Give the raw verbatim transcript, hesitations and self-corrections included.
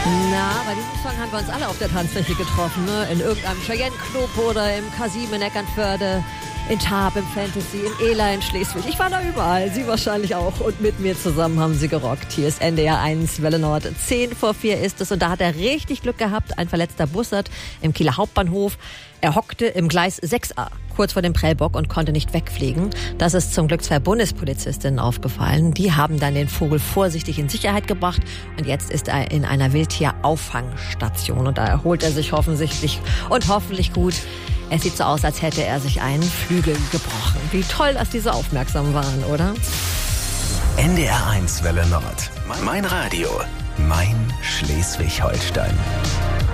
Na, bei diesem Song haben wir uns alle auf der Tanzfläche getroffen, ne? In irgendeinem Cheyenne-Club oder im Kasim in Eckernförde, in Tarp, im Fantasy, in Ela in Schleswig. Ich war da überall, Sie wahrscheinlich auch. Und mit mir zusammen haben Sie gerockt. Hier ist N D R eins, Welle Nord. Zehn vor vier ist es und da hat er richtig Glück gehabt. Ein verletzter Bussard im Kieler Hauptbahnhof. Er hockte im Gleis sechs a, kurz vor dem Prellbock und konnte nicht wegfliegen. Das ist zum Glück zwei Bundespolizistinnen aufgefallen. Die haben dann den Vogel vorsichtig in Sicherheit gebracht und jetzt ist er in einer Wildtier-Auffangstation und da erholt er sich offensichtlich und hoffentlich gut. Es sieht so aus, als hätte er sich einen Flügel gebrochen. Wie toll, dass die so aufmerksam waren, oder? N D R eins Welle Nord. Mein Radio. Mein Schleswig-Holstein.